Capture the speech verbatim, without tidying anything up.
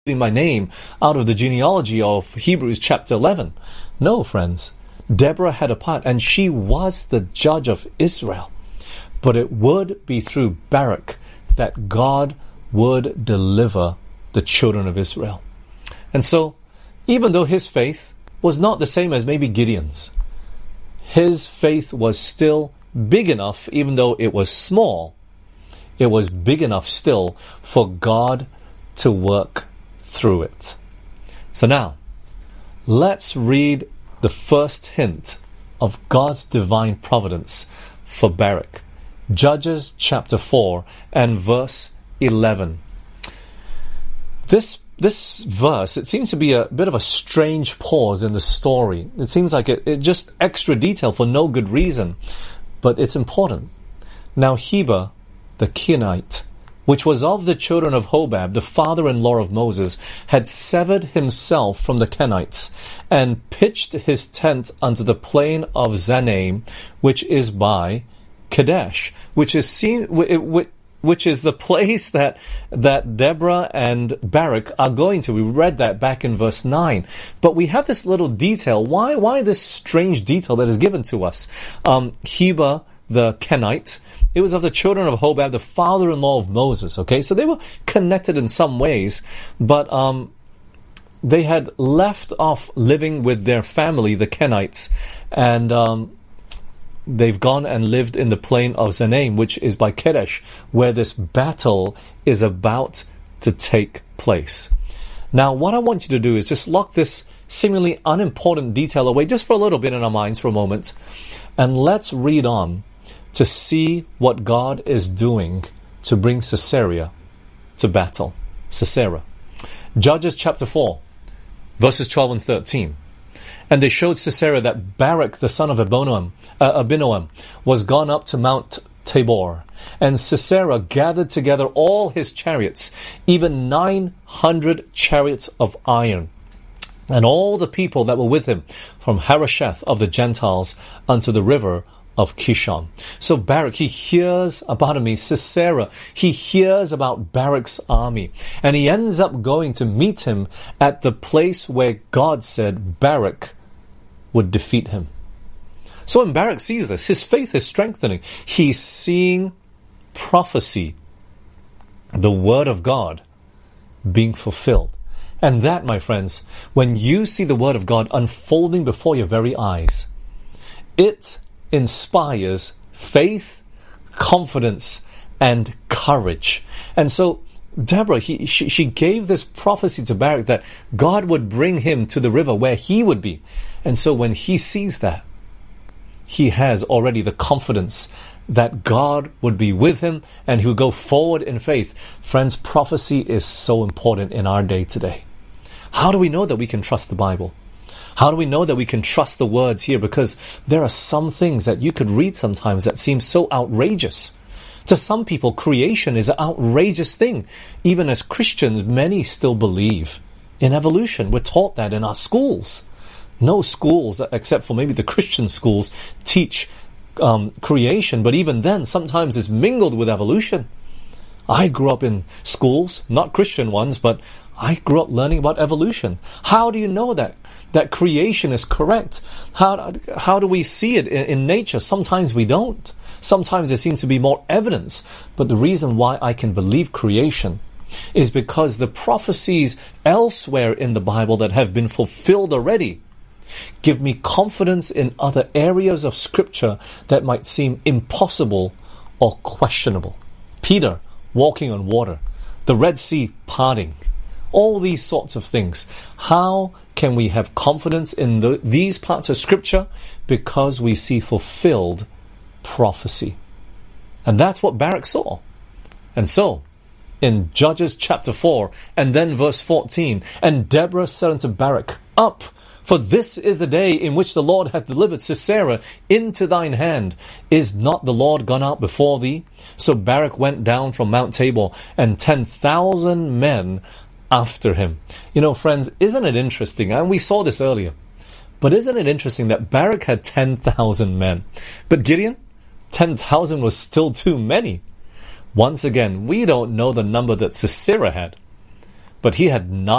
my name out of the genealogy of Hebrews chapter eleven. No, friends. Deborah had a part, and she was the judge of Israel. But it would be through Barak that God would deliver the children of Israel. And so, even though his faith was not the same as maybe Gideon's, his faith was still big enough, even though it was small, it was big enough still for God to work through it. So now, let's read the first hint of God's divine providence for Barak. Judges chapter four and verse eleven. This this verse, it seems to be a bit of a strange pause in the story. It seems like it, it just extra detail for no good reason, but it's important. Now Heber, the Kenite, which was of the children of Hobab, the father-in-law of Moses, had severed himself from the Kenites, and pitched his tent unto the plain of Zanaim, which is by Kadesh, which is seen, which is the place that that Deborah and Barak are going to. We read that back in verse nine. But we have this little detail. Why why this strange detail that is given to us? Um, Heber, the Kenite, it was of the children of Hobab, the father-in-law of Moses. Okay, so they were connected in some ways, but um, they had left off living with their family, the Kenites, and um, they've gone and lived in the plain of Zanaim, which is by Kadesh, where this battle is about to take place. Now, what I want you to do is just lock this seemingly unimportant detail away just for a little bit in our minds for a moment, and let's read on to see what God is doing to bring Sisera to battle. Sisera. Judges chapter four, verses twelve and thirteen. And they showed Sisera that Barak, the son of Abinoam, uh, Abinoam, was gone up to Mount Tabor. And Sisera gathered together all his chariots, even nine hundred chariots of iron, and all the people that were with him, from Harosheth of the Gentiles unto the river of Kishon. So Barak, he hears about me, Sisera, he hears about Barak's army, and he ends up going to meet him at the place where God said Barak would defeat him. So when Barak sees this, his faith is strengthening. He's seeing prophecy, the word of God, being fulfilled. And that, my friends, when you see the word of God unfolding before your very eyes, it inspires faith, confidence, and courage. And so Deborah, he, she, she gave this prophecy to Barak that God would bring him to the river where he would be. And so when he sees that, he has already the confidence that God would be with him and he would go forward in faith. Friends, prophecy is so important in our day today. How do we know that we can trust the Bible? How do we know that we can trust the words here? Because there are some things that you could read sometimes that seem so outrageous. To some people, creation is an outrageous thing. Even as Christians, many still believe in evolution. We're taught that in our schools. No schools, except for maybe the Christian schools, teach um, creation. But even then, sometimes it's mingled with evolution. I grew up in schools, not Christian ones, but I grew up learning about evolution. How do you know that? That creation is correct? How, how do we see it in, in nature? Sometimes we don't. Sometimes there seems to be more evidence. But the reason why I can believe creation is because the prophecies elsewhere in the Bible that have been fulfilled already give me confidence in other areas of Scripture that might seem impossible or questionable. Peter walking on water, the Red Sea parting, all these sorts of things. How can we have confidence in the, these parts of Scripture? Because we see fulfilled prophecy. And that's what Barak saw. And so, in Judges chapter four, and then verse fourteen, and Deborah said unto Barak, Up, for this is the day in which the Lord hath delivered Sisera into thine hand. Is not the Lord gone out before thee? So Barak went down from Mount Tabor, and ten thousand men after him. You know, friends, isn't it interesting? And we saw this earlier. But isn't it interesting that Barak had ten thousand men? But Gideon, ten thousand was still too many. Once again, we don't know the number that Sisera had. but he had not